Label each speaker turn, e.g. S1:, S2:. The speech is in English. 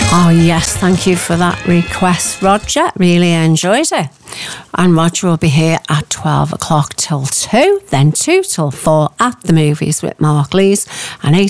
S1: Oh yes, thank you for that request, Roger. Really enjoyed it. And Roger will be here at 12 o'clock till 2, then 2 till 4 at the movies with Mark Lees, and 8